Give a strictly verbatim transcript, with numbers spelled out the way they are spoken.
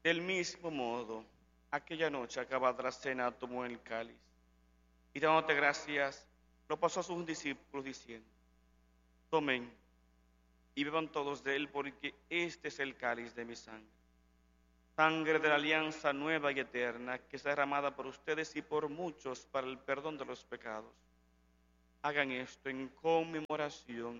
Del mismo modo, aquella noche acabada la cena, tomó el cáliz y dándote gracias, lo pasó a sus discípulos diciendo: tomen y beban todos de él, porque este es el cáliz de mi sangre, sangre de la alianza nueva y eterna, que está derramada por ustedes y por muchos para el perdón de los pecados. Hagan esto en conmemoración